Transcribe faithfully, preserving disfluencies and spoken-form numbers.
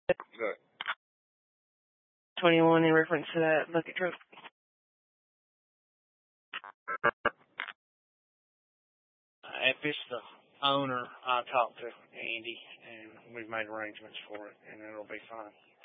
Good. twenty-one in reference to that bucket truck. If it's the owner, I talked to Andy, and we've made arrangements for it, and it'll be fine.